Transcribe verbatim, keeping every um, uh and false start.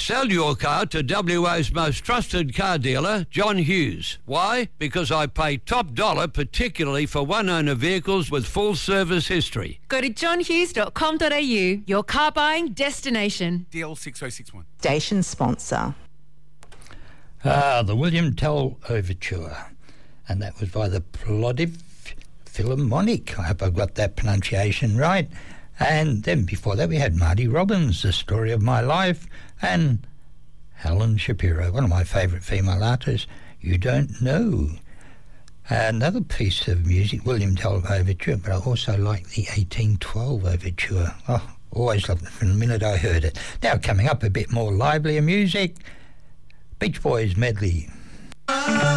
Sell your car to W A's most trusted car dealer, John Hughes. Why? Because I pay top dollar, particularly for one-owner vehicles with full service history. Go to john hughes dot com dot a u, your car buying destination. D L six oh six one. Station sponsor. Ah, the William Tell Overture. And that was by the Plovdiv Philharmonic. I hope I've got that pronunciation right. And then before that we had Marty Robbins, The Story of My Life, and Helen Shapiro, one of my favourite female artists, You Don't Know. Another piece of music, William Tell Overture, but I also like the eighteen twelve Overture. Oh, always loved it from the minute I heard it. Now coming up, a bit more livelier music, Beach Boys medley.